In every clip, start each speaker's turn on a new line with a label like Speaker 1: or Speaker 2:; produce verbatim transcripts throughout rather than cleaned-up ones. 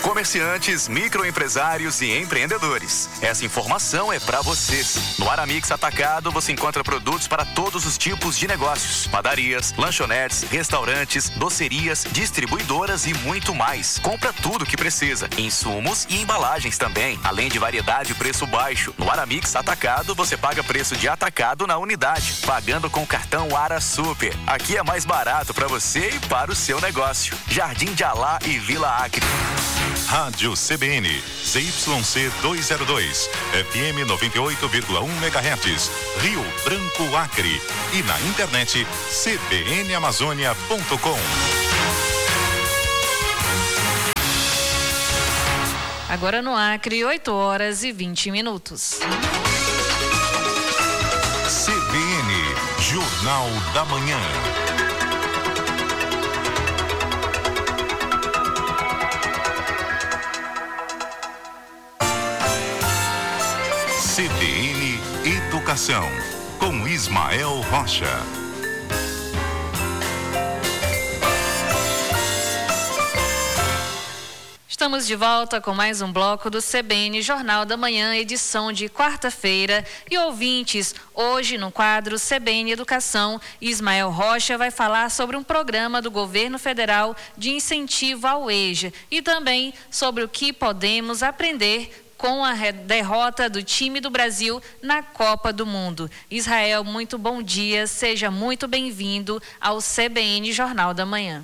Speaker 1: Comerciantes, microempresários e empreendedores. Essa informação é para vocês. No Aramix Atacado você encontra produtos para todos os tipos de negócios. Padarias, lanchonetes, restaurantes, docerias, distribuidoras e muito mais. Compra tudo que precisa. Insumos e embalagens também. Além de variedade e preço baixo. No Aramix Atacado você paga preço de atacado na unidade. Pagando com o cartão Ara Super. Aqui é mais barato para você e para o seu negócio. Jardim de Alá e Vila Acre.
Speaker 2: Rádio C B N, Z Y C duzentos e dois, F M noventa e oito vírgula um megahertz, Rio Branco, Acre. E na internet, c b n amazônia ponto com.
Speaker 3: Agora no Acre, oito horas e vinte minutos.
Speaker 2: C B N, Jornal da Manhã. C B N Educação, com Ismael Rocha.
Speaker 3: Estamos de volta com mais um bloco do C B N Jornal da Manhã, edição de quarta-feira. E ouvintes, hoje no quadro C B N Educação, Ismael Rocha vai falar sobre um programa do governo federal de incentivo ao EJA e também sobre o que podemos aprender com a derrota do time do Brasil na Copa do Mundo. Israel, muito bom dia, seja muito bem-vindo ao C B N Jornal da Manhã.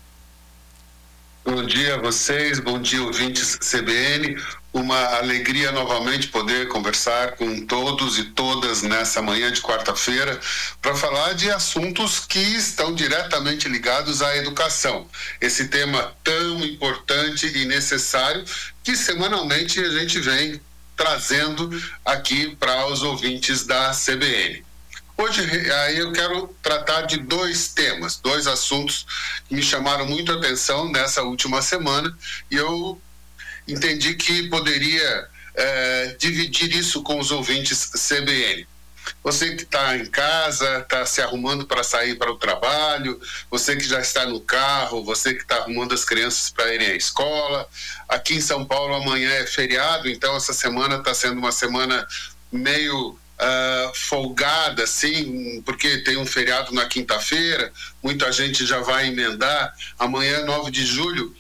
Speaker 4: Bom dia a vocês, bom dia ouvintes C B N. Uma alegria novamente poder conversar com todos e todas nessa manhã de quarta-feira para falar de assuntos que estão diretamente ligados à educação. Esse tema tão importante e necessário que semanalmente a gente vem trazendo aqui para os ouvintes da C B N. Hoje aí eu quero tratar de dois temas, dois assuntos que me chamaram muito a atenção nessa última semana e eu entendi que poderia é, dividir isso com os ouvintes C B N. Você que está em casa, está se arrumando para sair para o trabalho, você que já está no carro, você que está arrumando as crianças para irem à escola. Aqui em São Paulo amanhã é feriado, então essa semana está sendo uma semana meio Uh, folgada, assim, porque tem um feriado na quinta-feira, muita gente já vai emendar. Amanhã, nove de julho,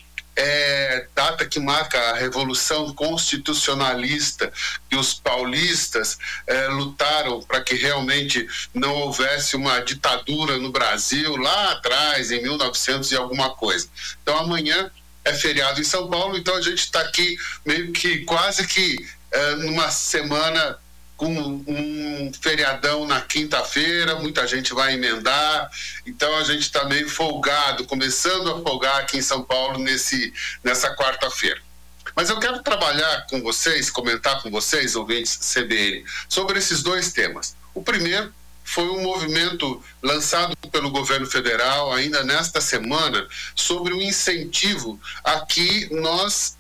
Speaker 4: é data que marca a Revolução Constitucionalista, que os paulistas é, lutaram para que realmente não houvesse uma ditadura no Brasil, lá atrás, em mil e novecentos e alguma coisa. Então, amanhã é feriado em São Paulo, então a gente está aqui meio que quase que é, numa semana com um feriadão na quinta-feira, muita gente vai emendar, então a gente está meio folgado, começando a folgar aqui em São Paulo nesse, nessa quarta-feira. Mas eu quero trabalhar com vocês, comentar com vocês, ouvintes C B N, sobre esses dois temas. O primeiro foi um movimento lançado pelo governo federal ainda nesta semana sobre o incentivo a que nós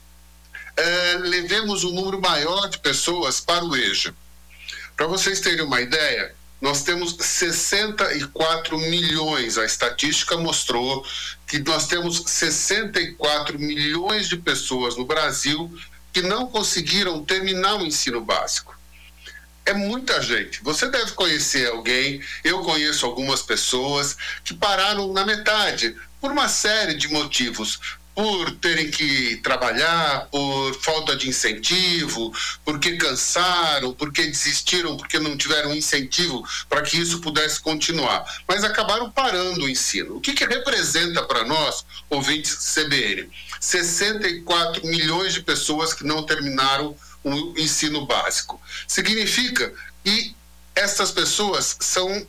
Speaker 4: é, levemos um número maior de pessoas para o EJA. Para vocês terem uma ideia, nós temos sessenta e quatro milhões, a estatística mostrou que nós temos sessenta e quatro milhões de pessoas no Brasil que não conseguiram terminar o ensino básico. É muita gente. Você deve conhecer alguém, eu conheço algumas pessoas que pararam na metade, por uma série de motivos. Por terem que trabalhar, por falta de incentivo, porque cansaram, porque desistiram, porque não tiveram incentivo para que isso pudesse continuar. Mas acabaram parando o ensino. O que, que representa para nós, ouvintes C B N? sessenta e quatro milhões de pessoas que não terminaram o ensino básico. Significa que essas pessoas são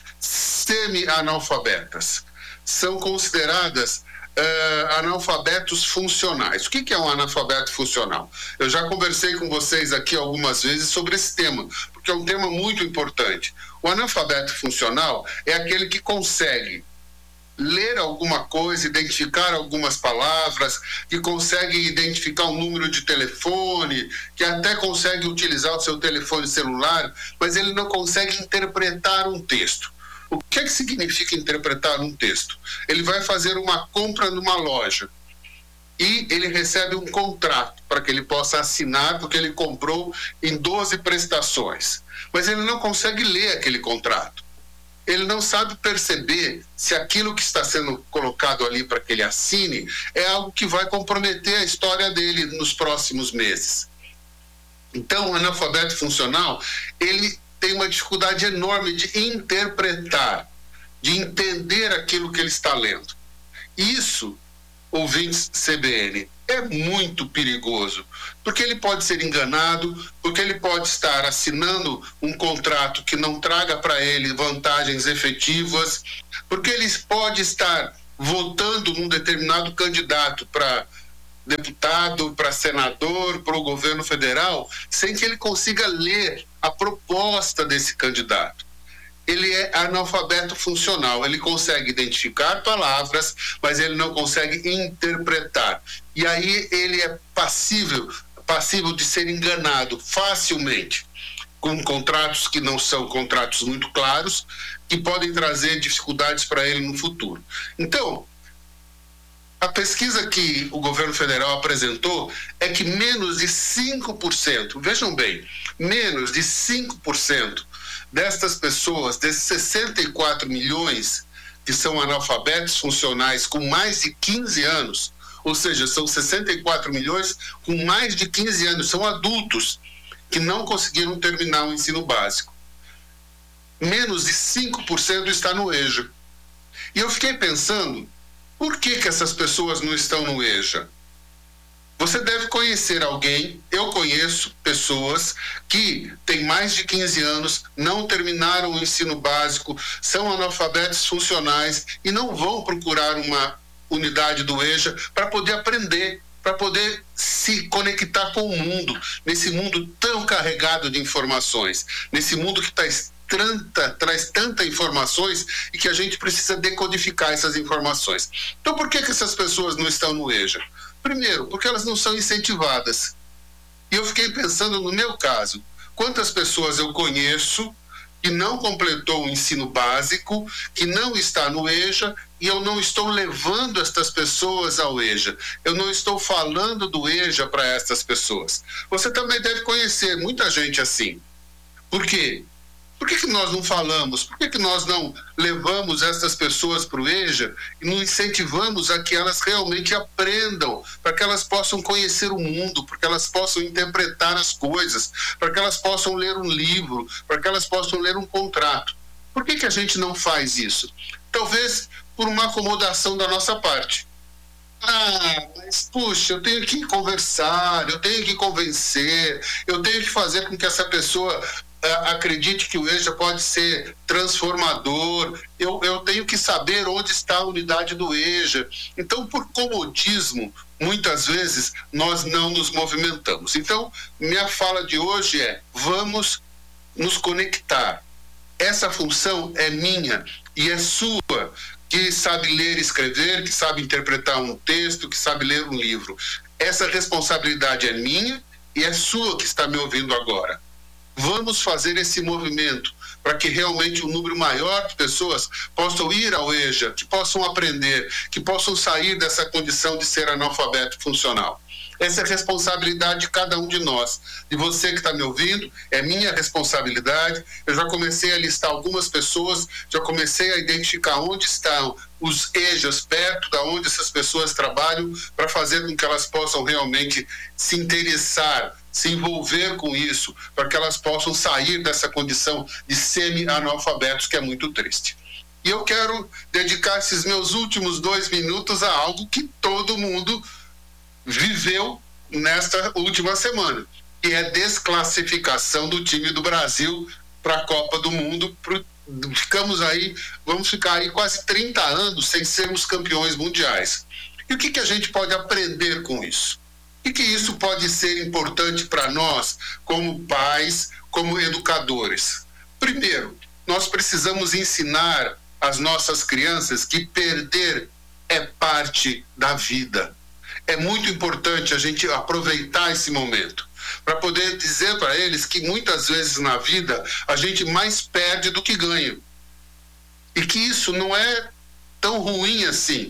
Speaker 4: semi-analfabetas, são consideradas Uh, analfabetos funcionais. O que, que é um analfabeto funcional? Eu já conversei com vocês aqui algumas vezes sobre esse tema, porque é um tema muito importante. O analfabeto funcional é aquele que consegue ler alguma coisa, identificar algumas palavras, que consegue identificar um número de telefone, que até consegue utilizar o seu telefone celular, mas ele não consegue interpretar um texto. O que é que significa interpretar um texto? Ele vai fazer uma compra numa loja. e ele recebe um contrato para que ele possa assinar, porque ele comprou em doze prestações. Mas ele não consegue ler aquele contrato. Ele não sabe perceber se aquilo que está sendo colocado ali para que ele assine é algo que vai comprometer a história dele nos próximos meses. Então, o analfabeto funcional, ele tem uma dificuldade enorme de interpretar, de entender aquilo que ele está lendo. Isso, ouvintes C B N, é muito perigoso, porque ele pode ser enganado, porque ele pode estar assinando um contrato que não traga para ele vantagens efetivas, porque ele pode estar votando num determinado candidato para deputado, para senador, para o governo federal, sem que ele consiga ler a proposta desse candidato. Ele é analfabeto funcional, ele consegue identificar palavras, mas ele não consegue interpretar. E aí ele é passível, passível de ser enganado facilmente, com contratos que não são contratos muito claros, que podem trazer dificuldades para ele no futuro. Então, a pesquisa que o governo federal apresentou é que menos de cinco por cento, vejam bem, menos de cinco por cento destas pessoas, desses sessenta e quatro milhões que são analfabetos funcionais com mais de quinze anos, ou seja, são sessenta e quatro milhões com mais de quinze anos, são adultos que não conseguiram terminar o ensino básico. Menos de cinco por cento está no EJA. E eu fiquei pensando, por que que essas pessoas não estão no EJA? Você deve conhecer alguém, eu conheço pessoas que têm mais de quinze anos, não terminaram o ensino básico, são analfabetos funcionais e não vão procurar uma unidade do EJA para poder aprender, para poder se conectar com o mundo, nesse mundo tão carregado de informações, nesse mundo que traz tanta, traz tanta informações e que a gente precisa decodificar essas informações. Então, por que que essas pessoas não estão no EJA? Primeiro, porque elas não são incentivadas. E eu fiquei pensando no meu caso, quantas pessoas eu conheço que não completou o ensino básico, que não está no EJA, e eu não estou levando estas pessoas ao EJA. Eu não estou falando do EJA para estas pessoas. Você também deve conhecer muita gente assim. Por quê? Por que que nós não falamos? Por que que nós não levamos essas pessoas para o EJA e não incentivamos a que elas realmente aprendam, para que elas possam conhecer o mundo, para que elas possam interpretar as coisas, para que elas possam ler um livro, para que elas possam ler um contrato? Por que que a gente não faz isso? Talvez por uma acomodação da nossa parte. Ah, mas puxa, eu tenho que conversar, eu tenho que convencer, eu tenho que fazer com que essa pessoa acredite que o EJA pode ser transformador, eu, eu tenho que saber onde está a unidade do EJA. Então, por comodismo, muitas vezes nós não nos movimentamos. Então, minha fala de hoje é: vamos nos conectar. Essa função é minha e é sua, que sabe ler e escrever, que sabe interpretar um texto, que sabe ler um livro. Essa responsabilidade é minha e é sua que está me ouvindo agora. Vamos fazer esse movimento para que realmente um número maior de pessoas possam ir ao EJA, que possam aprender, que possam sair dessa condição de ser analfabeto funcional. Essa é a responsabilidade de cada um de nós. De você que está me ouvindo, é minha responsabilidade. Eu já comecei a listar algumas pessoas, já comecei a identificar onde estão os EJAs perto de onde essas pessoas trabalham, para fazer com que elas possam realmente se interessar, se envolver com isso, para que elas possam sair dessa condição de semi-analfabetos, que é muito triste. E eu quero dedicar esses meus últimos dois minutos a algo que todo mundo viveu nesta última semana, que é a desclassificação do time do Brasil para a Copa do Mundo. Pro, ficamos aí, vamos ficar aí quase trinta anos sem sermos campeões mundiais. E o que que a gente pode aprender com isso? O que que isso pode ser importante para nós, como pais, como educadores? Primeiro, nós precisamos ensinar às nossas crianças que perder é parte da vida. É muito importante a gente aproveitar esse momento para poder dizer para eles que muitas vezes na vida a gente mais perde do que ganha. E que isso não é tão ruim assim,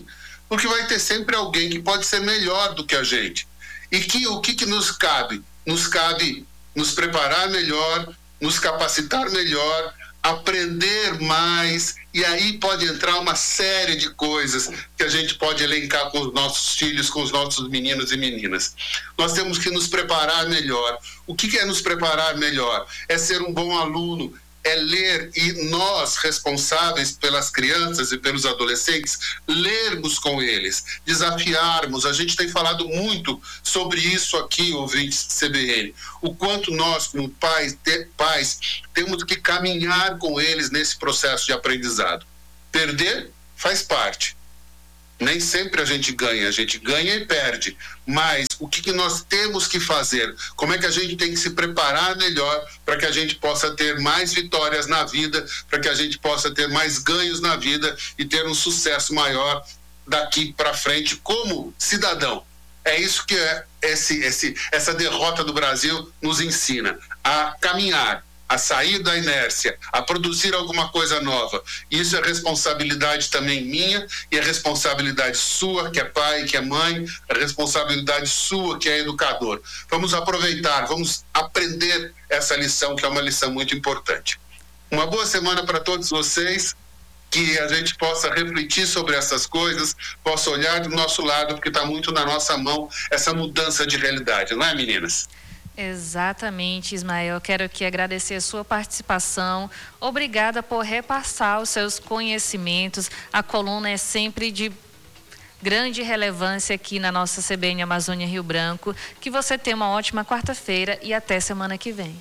Speaker 4: porque vai ter sempre alguém que pode ser melhor do que a gente. E que, o que, que nos cabe? Nos cabe nos preparar melhor, nos capacitar melhor, aprender mais, e aí pode entrar uma série de coisas que a gente pode elencar com os nossos filhos, com os nossos meninos e meninas. Nós temos que nos preparar melhor. O que é nos preparar melhor? É ser um bom aluno, é ler, e nós, responsáveis pelas crianças e pelos adolescentes, lermos com eles, desafiarmos. A gente tem falado muito sobre isso aqui, ouvintes do C B N, o quanto nós, como pais, te, pais, temos que caminhar com eles nesse processo de aprendizado. Perder faz parte. Nem sempre a gente ganha, a gente ganha e perde. Mas o que, que nós temos que fazer? Como é que a gente tem que se preparar melhor para que a gente possa ter mais vitórias na vida, para que a gente possa ter mais ganhos na vida e ter um sucesso maior daqui para frente como cidadão? É isso que é esse, esse, essa derrota do Brasil nos ensina, a caminhar, a sair da inércia, a produzir alguma coisa nova. Isso é responsabilidade também minha, e é responsabilidade sua, que é pai, que é mãe, é responsabilidade sua, que é educador. Vamos aproveitar, vamos aprender essa lição, que é uma lição muito importante. Uma boa semana para todos vocês, que a gente possa refletir sobre essas coisas, possa olhar do nosso lado, porque está muito na nossa mão essa mudança de realidade, não é, meninas?
Speaker 3: Exatamente, Ismael. Eu quero aqui agradecer a sua participação. Obrigada por repassar os seus conhecimentos. A coluna é sempre de grande relevância aqui na nossa C B N Amazônia Rio Branco. Que você tenha uma ótima quarta-feira e até semana que vem.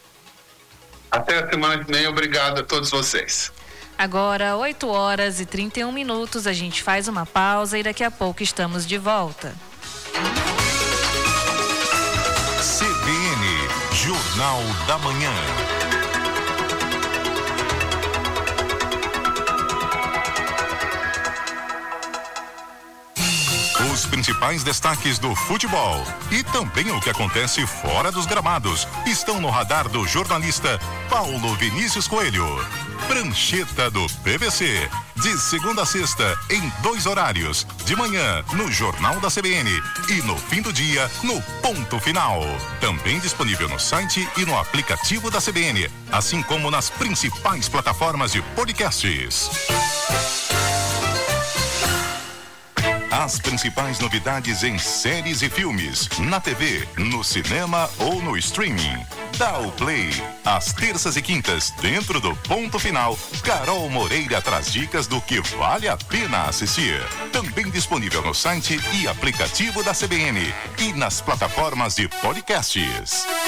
Speaker 4: Até a semana que vem. Obrigado a todos vocês.
Speaker 3: Agora, oito horas e trinta e um minutos. A gente faz uma pausa e daqui a pouco estamos de volta.
Speaker 2: C B N, Jornal da Manhã. Os principais destaques do futebol e também o que acontece fora dos gramados estão no radar do jornalista Paulo Vinícius Coelho. Prancheta do P V C, de segunda a sexta, em dois horários, de manhã no Jornal da C B N e no fim do dia no Ponto Final. Também disponível no site e no aplicativo da C B N, assim como nas principais plataformas de podcasts. As principais novidades em séries e filmes, na T V, no cinema ou no streaming. Dá o play. Às terças e quintas, dentro do Ponto Final, Carol Moreira traz dicas do que vale a pena assistir. Também disponível no site e aplicativo da C B N e nas plataformas de podcasts.